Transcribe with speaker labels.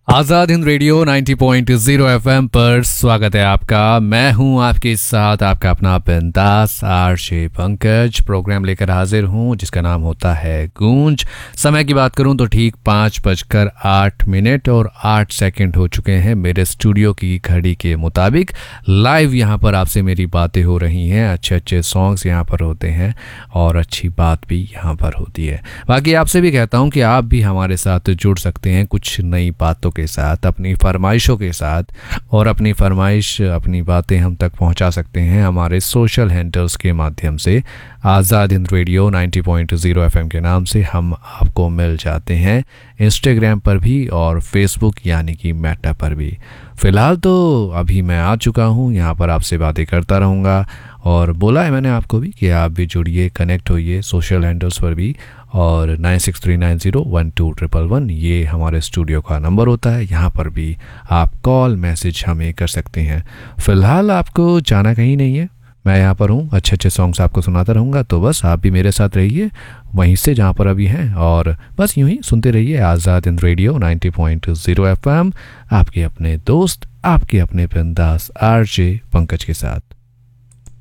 Speaker 1: Azad Hind radio 90.0 FM पर स्वागत है आपका। मैं हूं आपके साथ आपका अपना बिंदास आरजे पंकज। प्रोग्राम लेकर हाजिर हूं जिसका नाम होता है गूंज। समय की बात करूं तो ठीक 5:08 और 8 सेकंड हो चुके हैं मेरे स्टूडियो की घड़ी के मुताबिक। लाइव यहां पर आपसे मेरी बातें हो रही हैं, अच्छे अच्छे सॉन्ग्स यहां पर होते हैं और अच्छी बात भी यहां पर होती है। बाकी आपसे भी कहता हूं कि आप भी हमारे साथ जुड़ सकते हैं कुछ नई बातों के साथ, अपनी फरमाइशों के साथ, और अपनी फरमाइश अपनी बातें हम तक पहुंचा सकते हैं हमारे सोशल हैंडल्स के माध्यम से। आज़ाद हिंद रेडियो 90.0 एफएम के नाम से हम आपको मिल जाते हैं इंस्टाग्राम पर भी और फेसबुक यानी कि मेटा पर भी। फ़िलहाल तो अभी मैं आ चुका हूँ, यहाँ पर आपसे बातें करता रहूँगा और बोला है मैंने आपको भी कि आप भी जुड़िए, कनेक्ट होइए सोशल हैंडल्स पर भी। और 9639012111 ये हमारे स्टूडियो का नंबर होता है, यहाँ पर भी आप कॉल मैसेज हमें कर सकते हैं। फ़िलहाल आपको जाना कहीं नहीं है, मैं यहाँ पर हूँ, अच्छे अच्छे सॉन्ग्स आपको सुनाता रहूँगा। तो बस आप भी मेरे साथ रहिए वहीं से जहाँ पर अभी हैं और बस यूं ही सुनते रहिए आज़ाद हिंद रेडियो 90.0 एफएम, आपके अपने दोस्त, आपके अपने बिंदास आरजे पंकज के साथ।